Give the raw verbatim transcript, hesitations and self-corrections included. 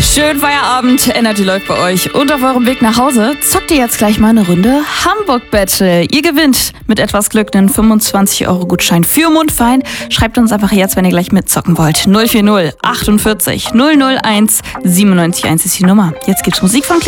Schön Feierabend, Energy läuft bei euch. Und auf eurem Weg nach Hause zockt ihr jetzt gleich mal eine Runde Hamburg Battle. Ihr gewinnt mit etwas Glück einen fünfundzwanzig Euro Gutschein für Mundfein. Schreibt uns einfach jetzt, wenn ihr gleich mitzocken wollt. null vier null achtundvierzig null null eins siebenundneunzig eins ist die Nummer. Jetzt gibt's Musik von Kling.